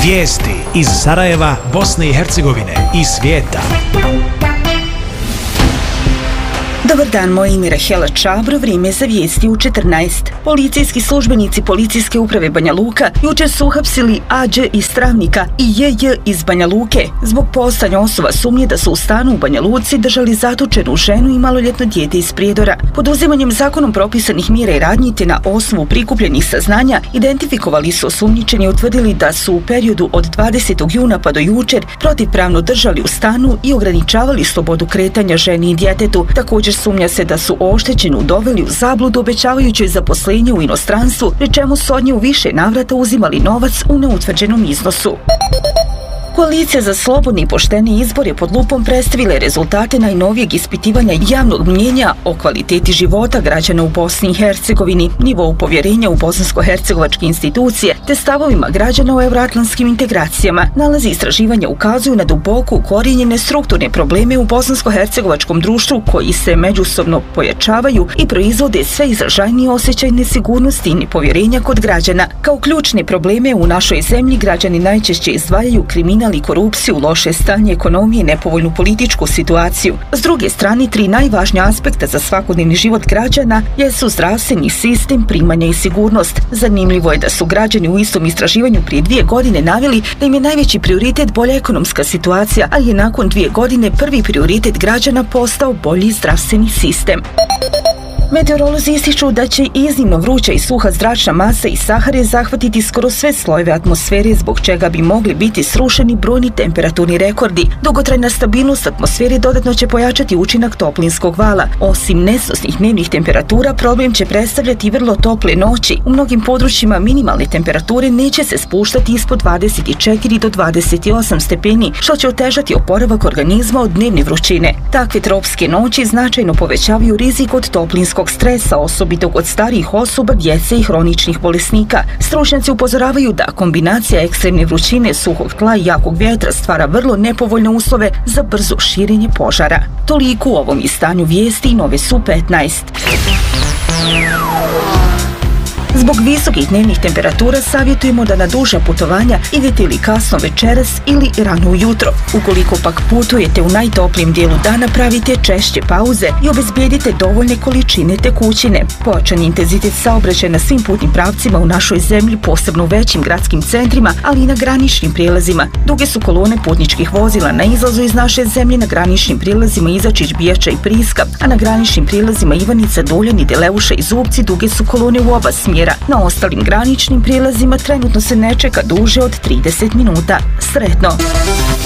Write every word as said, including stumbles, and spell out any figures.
Vijesti iz Sarajeva, Bosne i Hercegovine i svijeta. Dobar dan, moje ime je Rahela Čabro, vrijeme za vijesti u četrnaest. Policijski službenici Policijske uprave Banja Luka jučer su uhapsili A Đ iz Travnika i J J iz Banja Luke zbog postojanja osoba sumnje da su u stanu u Banja Luci držali zatočenu ženu i maloljetno dijete iz Prijedora. Poduzimanjem zakonom propisanih mjera i radnji te na osnovu prikupljenih saznanja identifikovali su osumnjičeni i utvrdili da su u periodu od dvadesetog juna pa do jučer protivpravno držali u stanu i ograničavali slobodu kretanja ženi i djetetu. Također sumnja se da su oštećenu doveli u zabludu obećavajući zaposlenje u inostranstvu, pri čemu su od nje u više navrata uzimali novac u neutvrđenom iznosu. Koalicija za slobodni i pošteni izbor je pod lupom predstavila rezultate najnovijeg ispitivanja javnog mnjenja o kvaliteti života građana u Bosni i Hercegovini, nivou povjerenja u bosansko-hercegovačke institucije te stavovima građana o euroatlantskim integracijama. Nalazi istraživanja ukazuju na duboko ukorijenjene strukturne probleme u bosansko-hercegovačkom društvu koji se međusobno pojačavaju i proizvode sve izražajniji osjećaj nesigurnosti i nepovjerenja kod građana. Kao ključne probleme u našoj zemlji građani najčešće izdvajaju kriminal i korupciju, loše stanje ekonomije i nepovoljnu političku situaciju. S druge strane, tri najvažnija aspekta za svakodnevni život građana jesu zdravstveni sistem, primanja i sigurnost. Zanimljivo je da su građani u istom istraživanju prije dvije godine naveli da im je najveći prioritet bolja ekonomska situacija, ali je nakon dvije godine prvi prioritet građana postao bolji zdravstveni sistem. Meteorolozi ističu da će iznimno vruća i suha zračna masa iz Sahare zahvatiti skoro sve slojeve atmosfere, zbog čega bi mogli biti srušeni brojni temperaturni rekordi. Dugotrajna stabilnost atmosfere dodatno će pojačati učinak toplinskog vala. Osim nesnosnih dnevnih temperatura, problem će predstavljati vrlo tople noći. U mnogim područjima minimalne temperature neće se spuštati ispod dvadeset četiri do dvadeset osam stepeni, što će otežati oporavak organizma od dnevne vrućine. Takve tropske noći značajno povećavaju rizik od toplinskog stresa, osobito kod starijih osoba, djece i hroničnih bolesnika. Stručnjaci upozoravaju da kombinacija ekstremne vrućine, suhog tla i jakog vjetra stvara vrlo nepovoljne uslove za brzo širenje požara. Toliko u ovom izdanju vijesti i nove su petnaest. Zbog visokih dnevnih temperatura savjetujemo da na duža putovanja idete ili kasno večeras ili rano ujutro. Ukoliko pak putujete u najtoplijem dijelu dana, pravite češće pauze i obezbijedite dovoljne količine tekućine. Pojačan intenzitet saobraćaja na svim putnim pravcima u našoj zemlji, posebno u većim gradskim centrima, ali i na graničnim prijelazima. Duge su kolone putničkih vozila na izlazu iz naše zemlje na graničnim prijelazima Izačić, Bijača i Priska, a na graničnim prijelazima Ivanica, Duljani, Deleuša i Zubci duge su kolone u oba smjera. Na ostalim graničnim prijelazima trenutno se ne čeka duže od trideset minuta. Sretno!